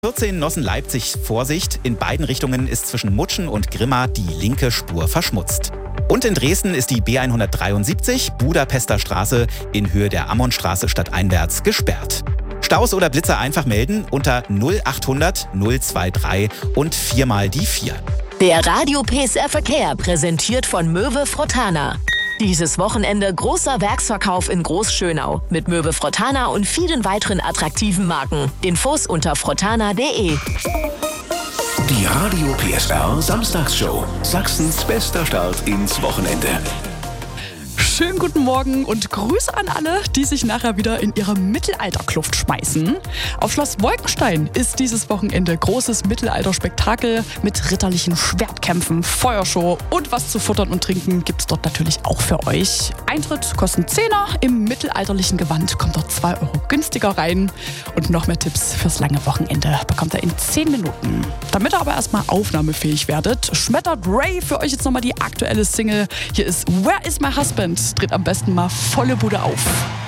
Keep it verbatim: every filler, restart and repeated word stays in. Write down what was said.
vierzehn Nossen-Leipzig Vorsicht. In beiden Richtungen ist zwischen Mutschen und Grimma die linke Spur verschmutzt. Und in Dresden ist die B hundertdreiundsiebzig Budapester Straße in Höhe der Ammonstraße stadteinwärts gesperrt. Staus oder Blitzer einfach melden unter null achthundert null dreiundzwanzig und viermal die vier. Der Radio P S R Verkehr präsentiert von Möwe Frottana. Dieses Wochenende großer Werksverkauf in Großschönau mit Möwe Frottana und vielen weiteren attraktiven Marken. Infos unter frottana punkt de. Die Radio P S R Samstagsshow. Sachsens bester Start ins Wochenende. Schönen guten Morgen und Grüße an alle, die sich nachher wieder in ihre Mittelalterkluft schmeißen. Auf Schloss Wolkenstein ist dieses Wochenende großes Mittelalterspektakel mit ritterlichen Schwertkämpfen, Feuershow und was zu futtern und trinken gibt's dort natürlich auch für euch. Eintritt kostet Zehner, im mittelalterlichen Gewand kommt dort zwei Euro günstiger rein. Und noch mehr Tipps fürs lange Wochenende bekommt ihr in zehn Minuten. Damit ihr aber erstmal aufnahmefähig werdet, schmettert Ray für euch jetzt nochmal die aktuelle Single. Hier ist Where is my husband? Dreht am besten mal volle Bude auf.